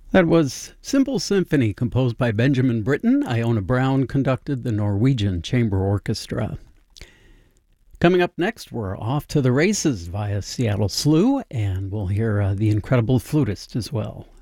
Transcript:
That was Simple Symphony, composed by Benjamin Britten. Iona Brown conducted the Norwegian Chamber Orchestra. Coming up next, we're off to the races via Seattle Slew, and we'll hear the incredible flutist as well.